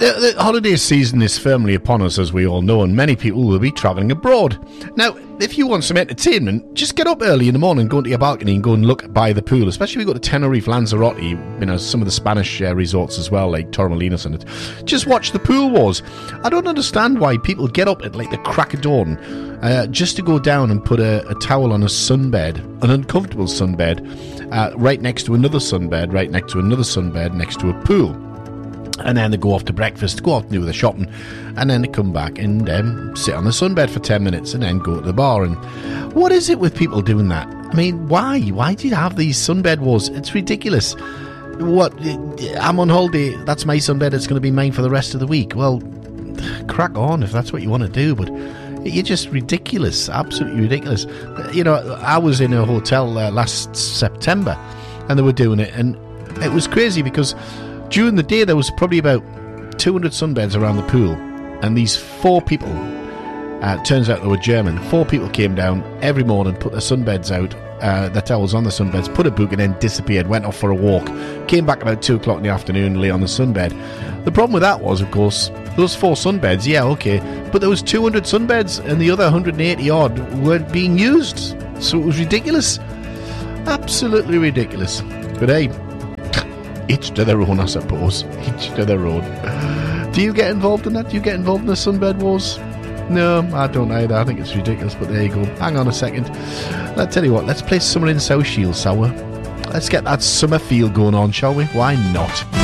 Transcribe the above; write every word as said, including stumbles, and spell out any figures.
The, the holiday season is firmly upon us, as we all know, and many people will be travelling abroad. Now, if you want some entertainment, just get up early in the morning, go into your balcony and go and look by the pool, especially if you go to Tenerife, Lanzarote, you know, some of the Spanish uh, resorts as well, like Torremolinos and it. Just watch the pool wars. I don't understand why people get up at like the crack of dawn uh, just to go down and put a, a towel on a sunbed, an uncomfortable sunbed, uh, right next to another sunbed, right next to another sunbed, next to a pool. And then they go off to breakfast, go off to do the shopping, and then they come back and um, sit on the sunbed for ten minutes and then go to the bar. And what is it with people doing that? I mean, why? Why do you have these sunbed wars? It's ridiculous. What? I'm on holiday, that's my sunbed, it's going to be mine for the rest of the week. Well, crack on if that's what you want to do, but you're just ridiculous, absolutely ridiculous. You know, I was in a hotel uh, last September, and they were doing it, and it was crazy because during the day, there was probably about two hundred sunbeds around the pool, and these four people, uh, turns out they were German, four people came down every morning, put their sunbeds out, uh, their towels on the sunbeds, put a book, and then disappeared, went off for a walk, came back about two o'clock in the afternoon, lay on the sunbed. The problem with that was, of course, those four sunbeds, yeah, okay, but there was two hundred sunbeds, and the other one hundred eighty odd weren't being used, so it was ridiculous. Absolutely ridiculous. But hey, each to their own, I suppose. Each to their own. Do you get involved in that? Do you get involved in the sunbed wars? No, I don't either. I think it's ridiculous, but there you go. Hang on a second. I'll tell you what, let's play Summer in South Shields, Sour. Let's get that summer feel going on, shall we? Why not?